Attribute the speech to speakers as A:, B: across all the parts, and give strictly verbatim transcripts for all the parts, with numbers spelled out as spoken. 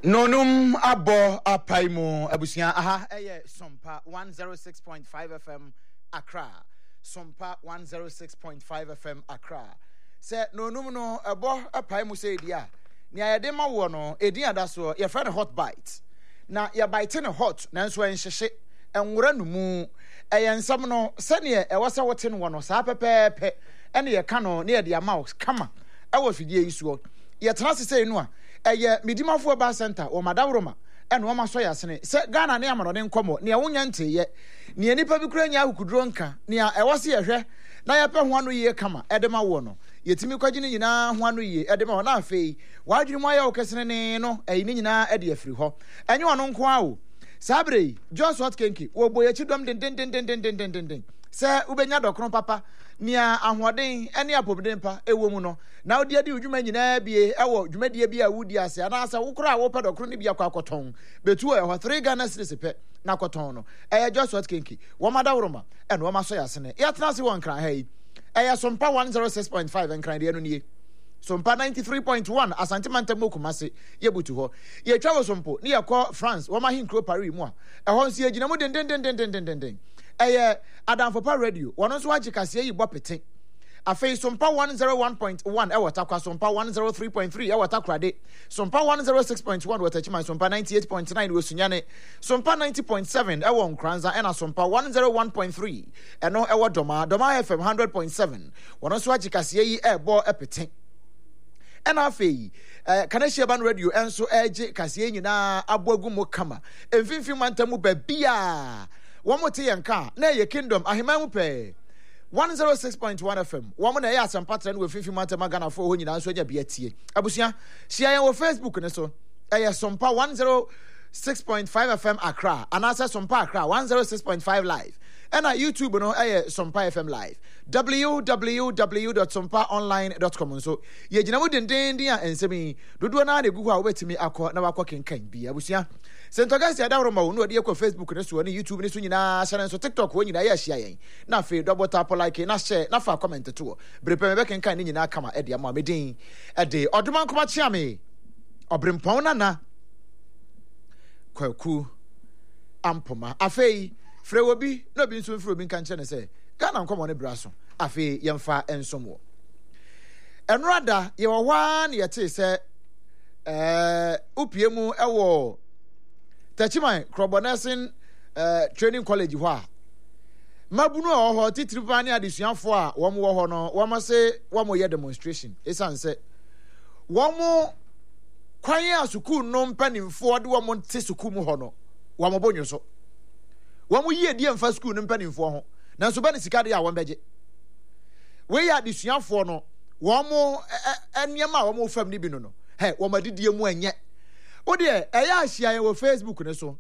A: Nonum abo apaimo abusia aha eye Sompa one oh six point five F M Accra. Sompa one oh six point five F M Accra. Se nonum no abo apaimo say dia. Ni ayede ma wo no edi adaso ye friend hot bite. Na ye bite no hot nanso enhyehye enwura numu eye nsam no se ne e wasa wote no no saa pepepe ene ye ka no ne ye dia mouse kama e wo fidie isuo ye trans say no a eye midimafo ba center o madawroma ene o maso yasene se Ghana ne amano ne nkomo ne wonya nteye ne nipa bi kura nya ahukudro nka ne e wose ye hwe na ye pe ho anu ye kama edema wo no yetimi kwagi ne nyina ho anu ye edema ho na afei wadwiri mo aye o kesene ne no eyi ne nyina ede afiri ho enye ono nko a o sabre Johnson Hot Kenki wo boye chidom den den den den den den den den se ubenya dokron papa nia ahoden ene apobden pa ewo mu no na odi adi udwuma nyina bie ewo dwumadie bia wudi ase ana asa wokora wo pa dokron ne bia kwa akoton betu e ho three Ghana cedis pe na akoton no eye Joshua Kenki wo madawroma ene wo maso yasene ya trase won kran ha yi eye Sompa one oh six point five enkran de no nie Sompa ninety-three point one Asante Mantamo Kumase yebutu ho ye twa wo Sompo ne ye kɔ France wo ma hinkro Paris mu a ɛhɔ nsi agina mu den den den den den den den eye Adamfopa radio wono so agi kase yi bopete afei Sompa one oh one point one e wota kwa Sompa one oh three point three e wota krade Sompa one oh six point one wota chima Sompa ninety-eight point nine wo sunyane Sompa ninety point seven e wo nkranza e na Sompa one oh one point three e no e wo doma doma F M one hundred point seven wono so agi kase yi e bo epete ena afei eh kanehia ban radio enso ege kase nyina aboagu mo kama emfimfim mantamu ba bia wo mote yenka na ye kingdom ahema mu pe one oh six point one F M wo mo na ye asampatra no emfimfim mantamu Ghana fo ho nyina so age bia tie abusia hia yen wo Facebook ne so eye Sompa one oh six point five F M Accra anasa Sompa Accra one oh six point five live and at YouTube no eye Sompa F M live w w w dot sompa online dot com so ye gina mu den den dia ensemi dodo na de gugu a wobetimi akọ na wakọ kenkan bia abusia sentogasi adawroma wo no de ekọ Facebook ne so ne YouTube ne so nyina share so TikTok wo nyina ya hia yen na fe double tap like na share na fa comment to brepe me kenkan ne nyina kama e de ama medin e de odoman koma chia me obrempon na na kwaku ampoma afei frewobi no bi nso frewobi nka nche ne se Ghana nkomo ne braso afi yemfa ensomo enrada ye wo hwa ne yete se eh upiemu ewo Tachiman Krobonesin eh training college ho a mabunu a ho titripa ne adesuafo a wo mo ho no wo ma se wo mo ye demonstration esan se wo mo kwan ya sukuu no mpanimfo de wo mo te sukuu mu ho no wo mo bonyo so wo mo yie die mfa sukuu no mpanimfo ho nanso ba ne sika de ya wo mbeje we ya adesuafo no wo mo eniema wo mo fam ni bi no no he wo ma didie mu enye o de eya ahia ye wo Facebook ne so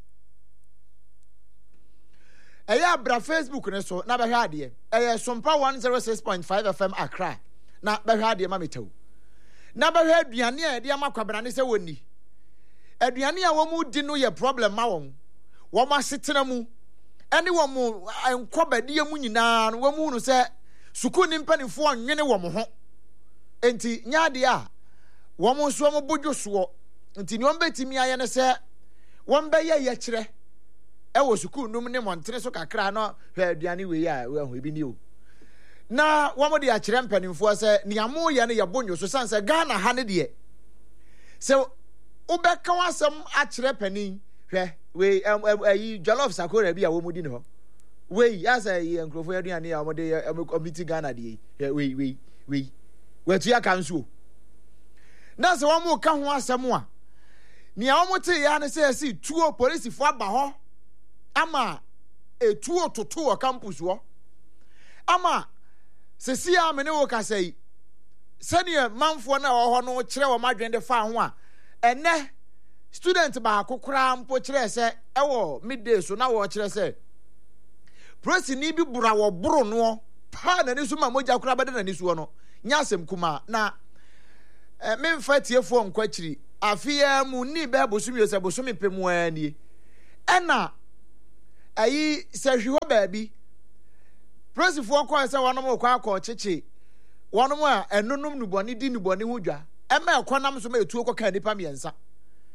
A: eya bra Facebook ne so na be hwa ade eya Sompa one oh six point five F M Accra na be hwa ade ma metaw na be hwa aduane a de amakwabra ne se woni aduane a wo mu di no ye problem ma won wo ma setena mu ene wo mu enkobade mu nyina no wo mu no se suku ni mpanifo onwene wo mo ho enti nyaade a wo mu so mo bodwo so enti ni ombetimi aye ne se wo mbe ye ye kire e wo suku num ne montere so kakra no hwa aduane we ya we ho ebi ni o na wo mo de a kire mpanifo se ni amo ye ne ye bonyo so sanse Ghana ha ne de se ubeka wasam a kire panin hwe we ayi jollof sakora bia wo mudi ne ho we asa yi enkrofo aduane ya mo de committee Ghana de we we we wetu ya kanso na se wo mo ka ho asem a ni a wo te ya ne se si tuo police fo aba ho ama etuo toto o campus wo ama se si a me ne wo ka sei senior manfo na wo ho no kire wo madwen de fa ho a ene student ba akokora mpo kire se ewo midday so na wo kire se prosi ni bi bura wo buru no pa na ni so ma moja kora bade na ni so no nya asem kuma na eh, memfa tiefo nkwakiri afia mu ni be bosumi se bosumi pemu ani ena ayi se hwe ho baabi prosi fo kwa se wonom kwa akọ cheche wonom a enunum nuboni di nuboni ho dwa ema ekonam so ma etuo koka nipa miensa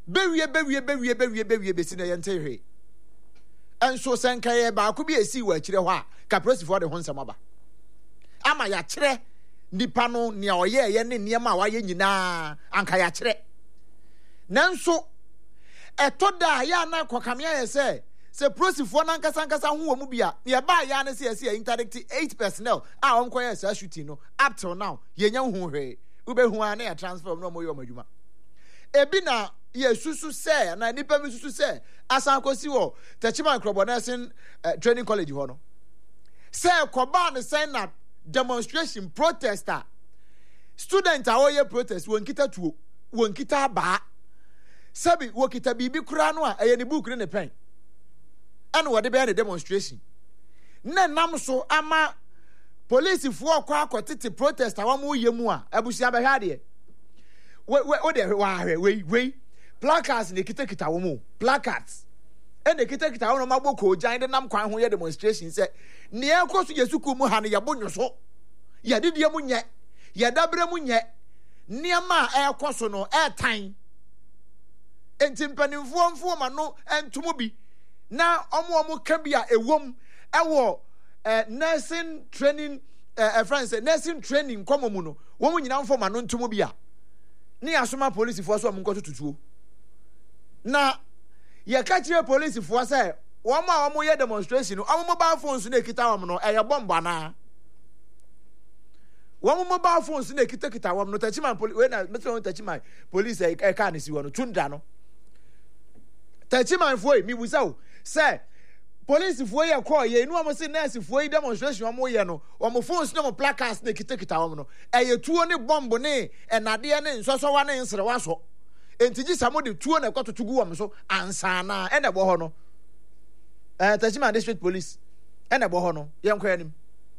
A: bewie bewie bewie bewie bewie besi na yente hwe enso senka ye ba ko bi esi wa kire ho a kaprosifo de ho nsam aba ama ya kire nipa no ne oye ye ne niema wa ye nyina anka ya kire nanso etoda ya na kokamia ye se se prosifo na nkasa nkasa ho mu bia ye ba ya na se ye se interdict eight personnel a on koye sa shooting no up till now ye nya ho hwe ube hu ana ya transfer no mo yo madwuma ebi na ye susu se na nipa mi susu se asan kosi wo Techima Nkrobo Nursing uh, Training College ho no se koba ne sen na demonstration protester student a oye protest won kita tuo won kita ba sabi wo kita bibi kura no a eye ne book ne pen ana wo de be na demonstration na nam so ama police fo kwa akotete protester wa mo yemu a abusia be hwa de we we o de wa hwe we we placards ne kita kita wo mo placards e ne kita kita wo no magboko jan de nam kwan ho ye demonstration se ne ekoso yesuku mu ha ne yabonyoso ya didie mu nye ya dabre mu nye niema a ekoso no e tan enti mpanimfo mfo ma no entomo bi na omo omo ka bia ewom ewo eh, nursing training eh, friends nursing training komo no wo mu nyina mfo ma no ntomo bia ni asoma police fo so mo nkoto tutuo na ye ka kire police fo say wo ma wo mo ye demonstration no omo mobile phones na ekita wo no eye bomba na wo mo mobile phones na ekita kita wo no Techima police we na metro Techima police e ka ne si wo no tunda no Techima fo mi busa wo say police fo ye call ye nu am say nurse fo ye demonstration am ye no am phones no placards na kita kita wo no eye tuo ne bomb ne enade ne nsoso wa ne nsere wa so entiji samo de tuo na kwatotugu wo so ansana e na bo ho no eh Techima district police e na bo ho no ye nkwa anim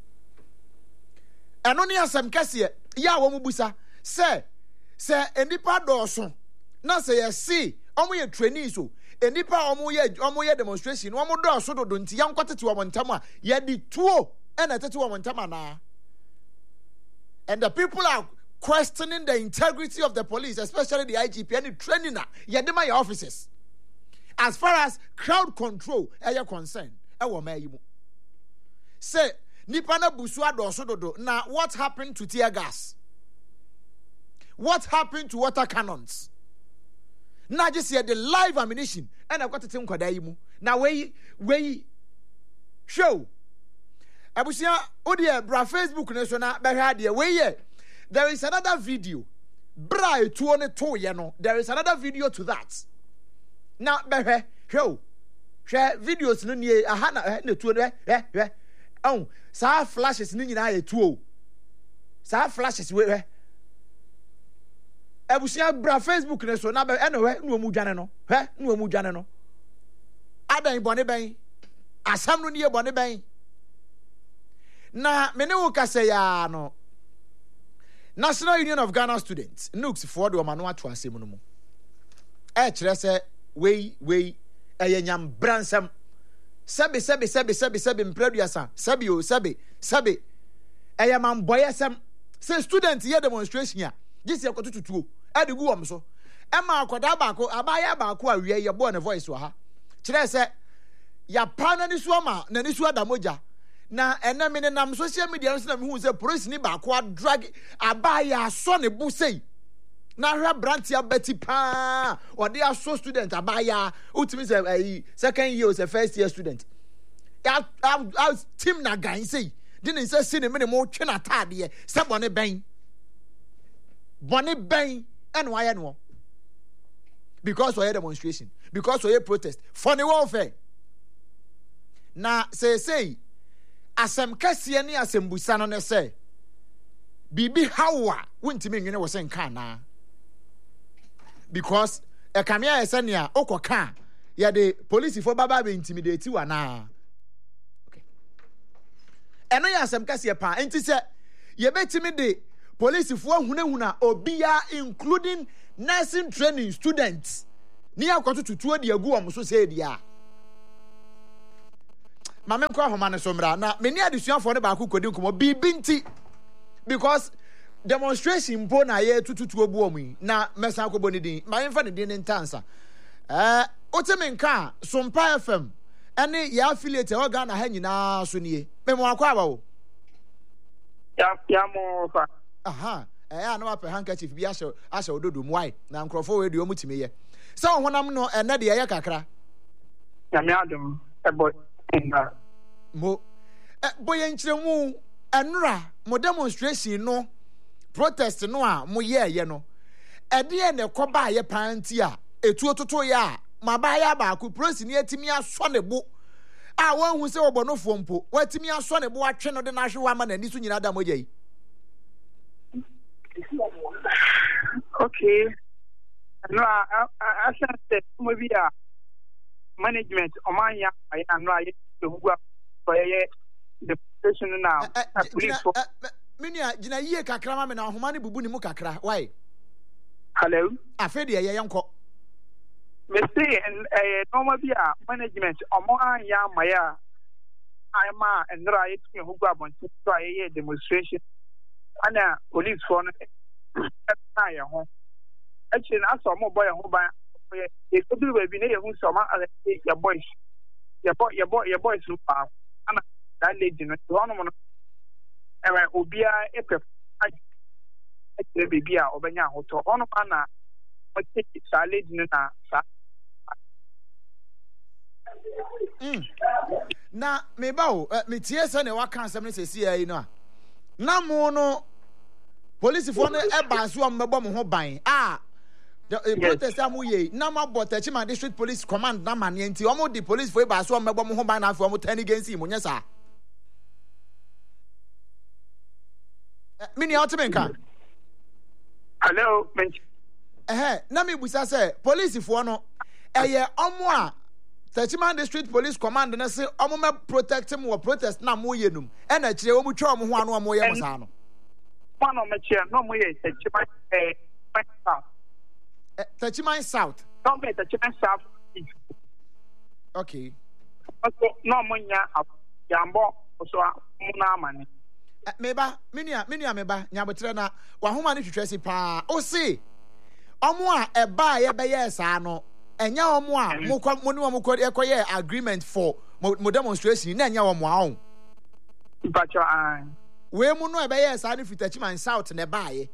A: eno ne asem kase ya wo mubusa se se enipa dooso na se ye si omo ye trainees so enipa omo ye omo ye demonstration omo dooso dodo nti ya nkwatete wo ntam a ye di tuo e na tete wo ntam na and the people are questioning the integrity of the police, especially the I G P and the training na ye dem your officers as far as crowd control are you concerned e wo ma yimu say nipa na busu adoso dodo na what happened to tear gas, what happened to water cannons, na just here the live ammunition and I got to think kwada yimu na we we show abusia odi bra Facebook na so na be hwa de we ye. There is another video. Bra etuo ne to ye no. There is another video to that. Now behwe hwe hwe videos no nie aha na na tuo ne hwe hwe. Oh, sa flashes ni nyina etuo. Sa flashes we hwe. Ebusia bra Facebook ne so na be eno hwe nu omu dwane no. Hwe nu omu dwane no. Adan bone ben. Asam no nie bone ben. Na mene wo kase ya no. National Union of Ghana Students Nooks for the Omano to Asimuno. Eh, Tresse, way, way, a yam bransam. Sabi, sabi, sabi, sabi, sabi, impreduasa, sabio, sabi, sabi. A yam boyasam. Say students here demonstration here. This year, to two. I do go so. Emma Kodabako, Abaya Bako, we are born a voice to her. Tresse, ya pana ni swama, Naniswa Damoja. Na ena me nam social media no na me hu se police ni ba ko drag abaya so ne bu sei na hwa brantia beti pa o de aso student abaya ultimate say second year or first year student ya team na gan sei di ne say sine me ne mo twe na tade se bone ben bone ben en wa ye no because we demonstration because we protest for the warfare na say say asem kase ne asem busa no ne se bibi hawa wontimi nwene wo se nka na because e kamia ese ne a okoka ya de police fo baba be intimidate wa na okay eno ya asem kase pa enti se ye betimi de police fo hunahuna obia including nursing training students ni akoto tutuo de agu om so se dia Mame kwa homa ne somra na meni adesuafo ne ba ko kodi nkomo bibi nti because demonstration mpo na ye tututu obu omu na mesa akobo ni din ma yemfa ne din ne ntansa eh otemenka Sompa F M ene ya affiliate o Ghana ha nyina so nie memo akwa ba wo
B: ya ya mo fa
A: aha eh ana wa pe handkerchief bi ahye ahye ododo mu wai na nkrofo we de o mutime ye se honam no ene de ye kakra
B: ya me adum e boy nga
A: mo eh boye nkyeremu enura mo demonstration no protest no a mo ye ye no ede ye ne koba ye panti a etuo toto ya ma ba ya ba ku prosi ni atimi aso ne bo a won hu se obonofo mpo watimi aso ne bo atwe no de na hwe wa ma na ni so nyina da mo gyi
B: okay no I I said mo bi a management o man ya I no aye to hugwa for ye the station now police for
A: minia gina yie kakra ma me na homa ne bubu ni mu kakra why
B: hello
A: afi de ye yenko
B: me say eh normal bi a management o mo an ya ma ya ai ma enra ye to hugwa bon to aye demonstration ana police for no na ye ho actually na so mo boy ho ban e ko bi bi ne ye hu so ma ala ye boys ye boy ye boy ye boys no pa ana that lady no to no no ewe obia epe e baby a obanya hoto ono pa na o take sa lady no na sa
A: mm na me ba o me tie se ne waka asem ne sesi ayi no a na mo no police for no e ba so am mebo mo ho ban a the protest am ye na ma bot Techima district police command na man nti o mo di police for e ba so am mebo mo ho ban na afo mo turn against him nya sa mini ultimate
B: hello
A: eh na me busa say police for no eye omo a Techima district police command na say omo me protect him or protest na mo ye num e na kire o mu twa omo ho anu omo ye mo sa no
B: one of me chair no mo ye Techima eh south
A: Techima south
B: no me Techima south
A: okay
B: no mo nya yambo so mo na amane
A: meba minia minia meba nyabotre na wa homa ne twetwesi pa o se omo a eba ye be ye sa no enya omo a mo mo ne omo ko ekoye agreement for mo demonstration na enya omo a on
B: bacho an
A: we mu no ebe ye sa ne Techima south ne ba ye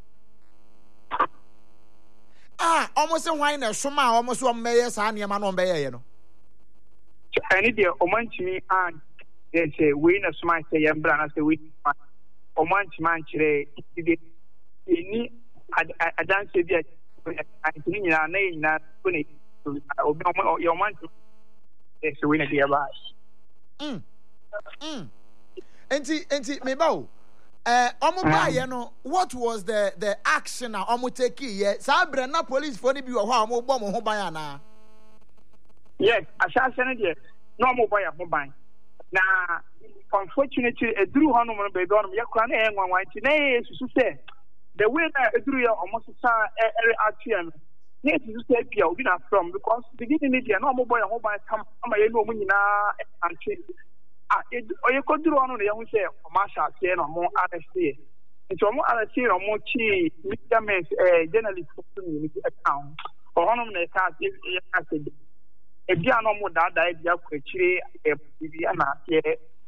A: ah omo se hwan na soma a omo so omo be ye sa ne ma no omo be ye no
B: ani de omanchimi an ye say we na soma say yembra na say we omanchi man chire ide ni adanse bi antini nyina na nyina ko ne obi o omanchi yes we na dia ba
A: mm mm enti enti me ba o eh omo ba ye no what was the the action na omo take ye sa bre na police for ni bi wo ho omo gbo mo ho ban ana
B: yes ashase ne de no omo ba ya ho ban na unfortunately eduru hono mo be do no yakura na enwan wan ti na yesusu se the way na eduru ya almost sa ere atm na yesusu se bia obi na from because the gidi ni dia na omo boy ho ban tam ama ye no mo nyina anche ah oye ko duru hono na ye hu se o ma sha se no mo arrest ye nti o mo arrest ye no mo chi media men eh journalist ko ni account o hono na e ka ye ka se e bia no mo da da e bia ko chire e bia na ye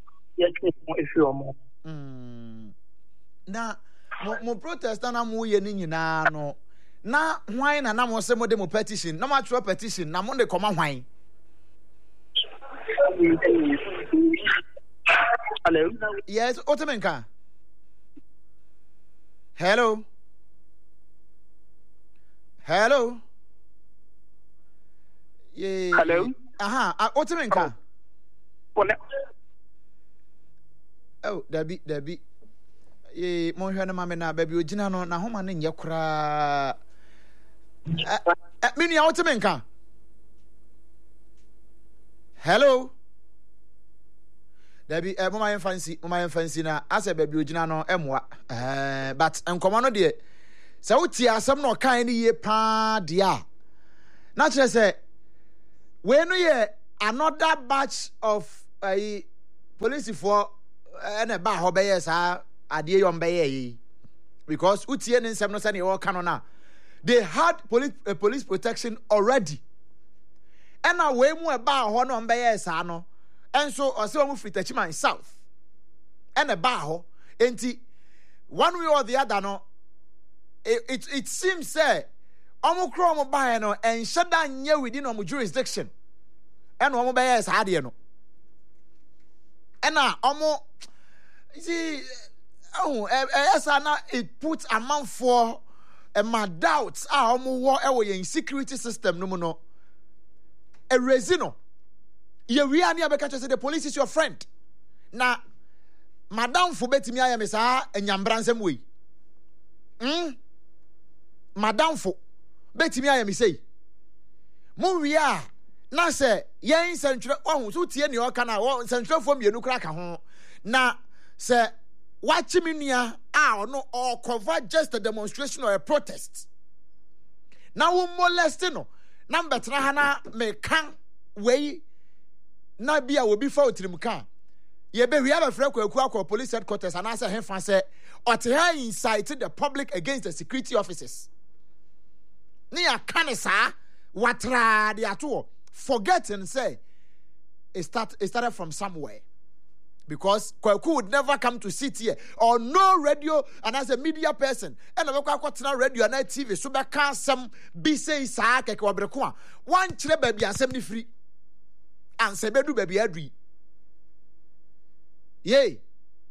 A: Mm. Na mo mo protest na mo ye ni nyina no na hwan na na mo se mo de mo petition na ma throw petition na mo de koma hwan
B: hello
A: yes otemenka hello hello yeah
B: hello
A: aha otemenka
B: oh.
A: Oh, Debbie, Debbie. Ye, mon hwana mama na baby ogina no na homa ne nye kura. Eh, mini a wotemenka. Hello. Debbie, eh mama yen fancy, mama yen fancy na ase baby ogina no emwa. Eh, but enkomo no de. Se wuti asem no kan ni ye pa dia. Na kire se we no ye another batch of uh, police for ene ba ho be yes ade yom be yi because utie ne nsem no say ne all canona they had police uh, police protection already. And now we mu eba ho no mbeye sa no enso ose omu fritachiman south and eba ho enti one way or the other no it it, it seems say omu kro omu ba no en sheda nye within omu jurisdiction and omu beye sa de no and na omu see oh yes na it puts amount for a my doubts ah omu wo e wo yen security system no mu no a resino ye we ani abeka say the police is your friend na madam fo betimi ayame sa enyambransem we hm madam fo betimi ayame say mo wi a na say yen sentwe ohun so tie ne o kana wo sentwe fo mienu kra ka ho na say watch me nua a no or cover just a demonstration or a protest na wo molest no na mbetra ha na me kan we na bia wo bi fa otirim kan ye be hia be frɛ kwaku akɔ police headquarters and answer him fan say ote ha incited the public against the security officers ni akane sa watra de ato forgetting say it start it started from somewhere. Because Kwaku would never come to sit here or no radio and as a media person and a local radio and T V so back some be say sa ke kwabrekwa one chire baby asem free and se bedu baby adri yay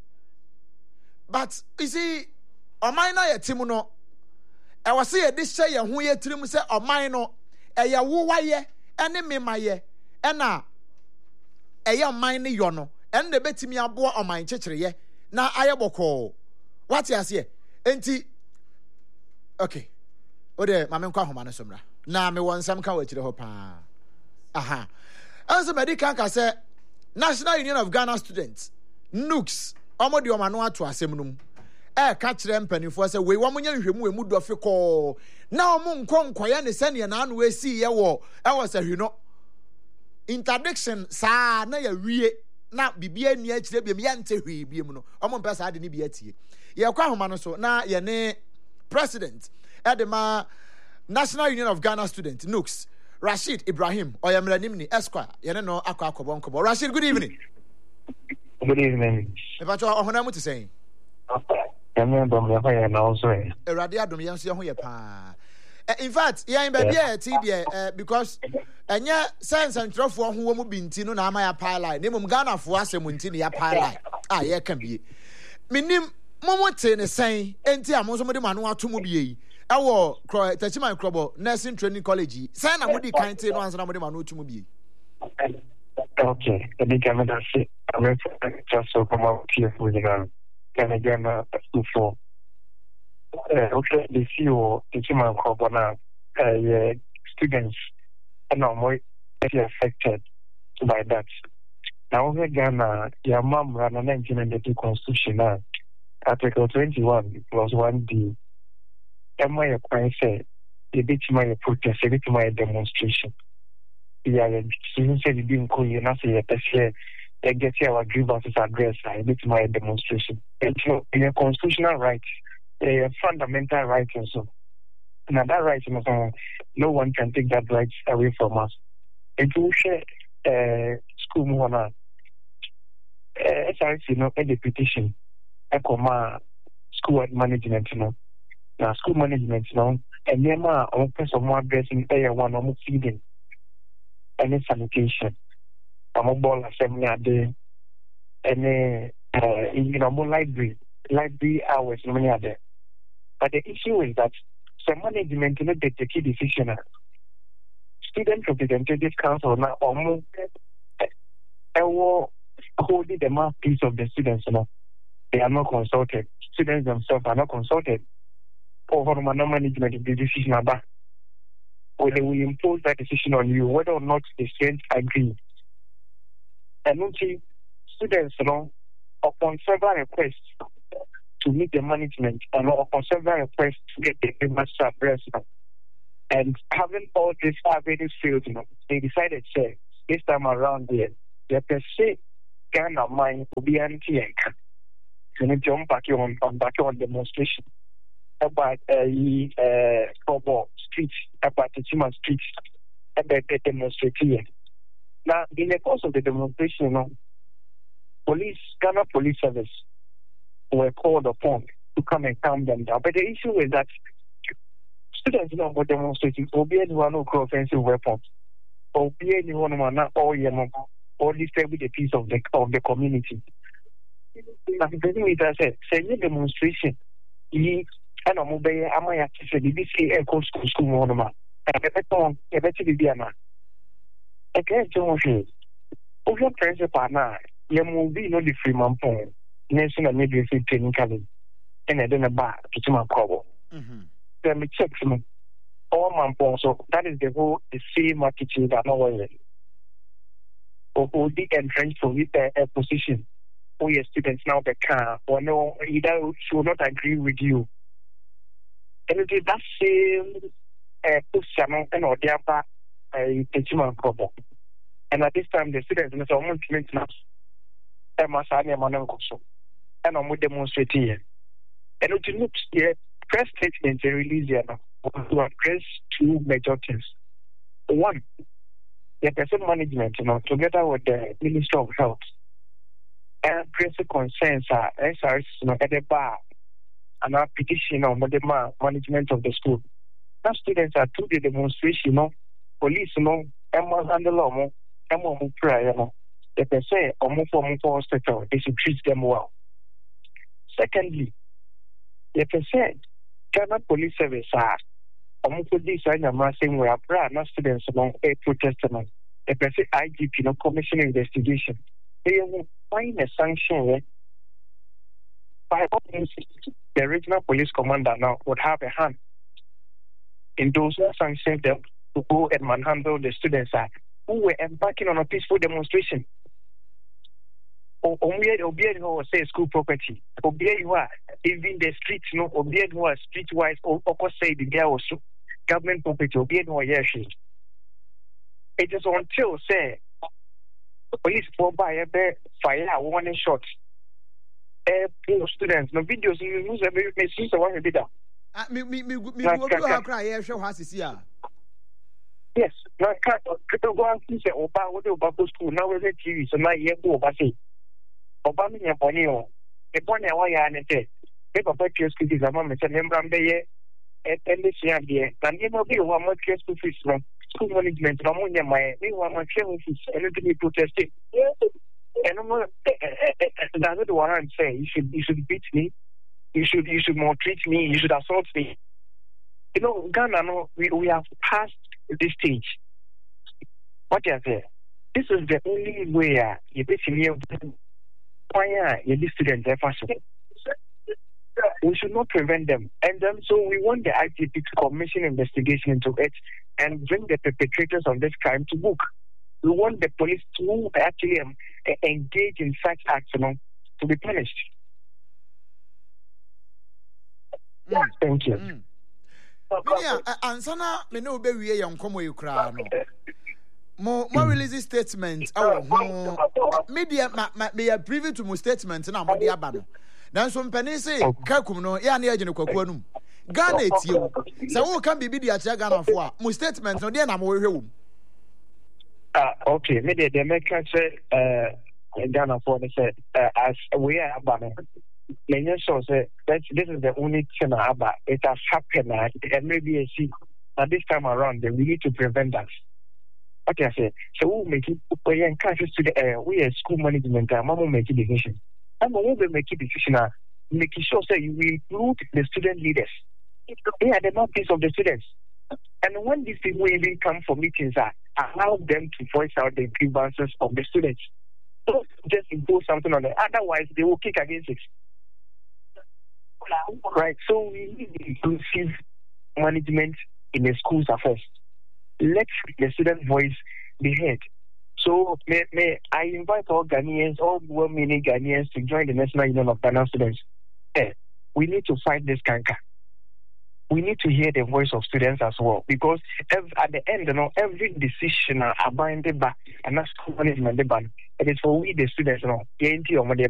A: but you see oman na yetimu no e was say this share ye ho ye tirim say oman no e ye wo waye ene memaye e na e ye oman ne yo no and the betimi aboa oman chechireye na ayeboko what you say enti okay ode mame nkwa homa no somra na me wonsam ka wachire ho pa aha also medical ka say National Union of Ghana Students N U Ks omo de omano ato asem num e ka kire mpanifo say we wo nya nhwemu emu dofe ko na omo nkọ nkoye ne sene na anu esi ye wo e wo say hwino interdiction sa na ya wie na bibia ni akire bia me yante hwi bia mu no omo mpa sa de ni bia tie ye kwa homa no so na ye ne president edema National Union of Ghana Students N U Ks Rashid Ibrahim oyamranim ni Esquire ye ne no akwa akobon kobo Rashid, good evening.
C: Good evening.
A: E ba to ohona mu te sen
C: Yamen dom ya fa ya na also e
A: Erade adom ye nso ye ho ye pa. In fact, yeah, in baby, uh, because enya sense and trust for who mu binti no na ama ya pipeline. Ne mum Ghana for asemunti ne ya pipeline. Ah, ye kan bi. Minim momote ne sen enti amonso mo de manu ato mu bi yi. Ewo Tachiman Krobo Nursing Training College. Sen na mo di kan te no ansa na mo de manu ato mu bi yi.
C: Okay, the camera that I'm just so come out here for the Ghana. Can again uh for Uh, okay, the C E O, the Chiman Kobana, uh, students are not more affected by that. Now, we Ghana, your mom ran a nineteen ninety-two constitution, Article twenty-one plus one D. And my acquaintance said, the bit my protest, a bit my demonstration. Yeah, since you didn't call you, not say, I get our grievances addressed, I bit my demonstration. And so, in a constitutional right, a fundamental right also. Now that right, no one can take that right away from us. If we share uh, school more now, S R C, you know, a petition, a comma, school management, you know, now school management, you know, and then my own person more dressing, air one, or feeding, any sanitation, I'm a ball assembly a day, and uh, you know, more library, library hours, many other. But the issue is that some management not take the key decision. Student Representative Council now almost holding the mouthpiece of the students. You know, they are not consulted. Students themselves are not consulted. Over the management the decision about whether they will impose that decision on you, whether or not the students agree. And until students, you know, upon several requests to meet the management and upon several requests to get the papers to address them. And having all this already failed, you know, they decided, say, this time around there, they per se Ghana mind will be anti-anchor. So they jump back on, on back on demonstration. about the uh, Kobo Street, about the Chima Street, about the demonstration. Now, in the course of the demonstration, you know, police, Ghana Police Service were called upon to come and calm them down. But the issue is that students, you know, were demonstrating, or be anyone who cross offensive weapons, or be anyone who are not all, you know, or disturb the peace of the of the community. But the thing is, I said, say the demonstration, he and a mobile, am I actually the B C A school school monument? And the beton, a better Bibiana. I can't tell you. Over principal now, you will be no the free man phone, national midwifery training college, and I don't know bar to my cover. Then we check them all man phone, so that is the whole the same attitude that no one or the entrance for a position. Or your students now the car, or no, either she will not agree with you. And it is that same uh, position and or the other teaching problem. And at this time, the students in the moment now, and my son and my uncle, and I'm with demonstrating. And it looks here, press statement they release here now, to address two major things. One, the person management, you know, together with the Ministry of Health, and press concerns are S R S, you know, at the bar, and our petition on the management of the school. Now, students are to the demonstration, you know, police, you know, and the law, and more prayer, you know, the per se, or more for more hospital, they should treat them well. Secondly, the per se, Ghana Police Service are, or more for this, and I'm saying we are proud, not students among a protesters, the per se, I G P, you know, commission investigation. They will find a sanction by all means, the regional police commander now would have a hand in those who sanctioned them to go and manhandle the students who were embarking on a peaceful demonstration. Or who say school property, or even the streets, no, or who are streetwise, or say the girl also government property, or who are yes. It is until say police for by a bear fire one shot. Eh, students, no videos you use every message one a bit.
A: Me me me me go have cry here show has is here.
C: Yes, na ka to go and see oba wo de oba go school na we T V so na ye go oba say. Oba me nyaboni o. E boni a wa ya ne te. E papa tue school fees ama me se membra mbe ye e tele sia de. Na ni no bi o ma tue school fees no. School management no mo nya mai. Ni wa ma tue fees e no be protesting. And I'm that's the one I'm saying. You should you should beat me. You should you should maltreat me. You should assault me. You know, Ghana, no, we we have passed this stage. What do you say? This is the only way uh, you basically why uh, you students are fast. We should not prevent them. And then so we want the I G P to commission investigation into it and bring the perpetrators of this crime to book. We want the police to actually um, engage in such acts, you know, to be punished.
A: Mm.
C: Thank you.
A: Mm. Minia, ansana me no be wiye yon komo yukra no. Mo mo release statement. Oh, mo media me are privy to my statement na mo de aba no. Nanso mpani say kakum no ya na ya gene kwaku anum. Ghana etie. Se wo kan bibi di a kire Ghana fo a mo statement no de na mo we hwe wo.
C: Ah, okay. Maybe the American say, uh, Ghana for they say, uh, as we are about it. Many so say that this is the only thing about it has happened, uh, and maybe I see. But this time around, we need to prevent that. Okay, I say. So we make it. We encourage to the uh, we are school management. Uh, Mama make a decision. And when we make a decision, uh, making sure that you include the student leaders. They are the mouthpiece of the students. And when these people even come for meetings, uh, allow them to voice out the grievances of the students. Don't just impose something on them. Otherwise, they will kick against it. Right. So we need inclusive management in the schools at first. Let the student voice be heard. So may, may I invite all Ghanaians, all well-meaning Ghanaians to join the National Union of Ghana Students. Hey, we need to fight this canker. We need to hear the voice of students as well, because every, at the end, you know, every decision are binding back and that's management. It is for we the students, you know,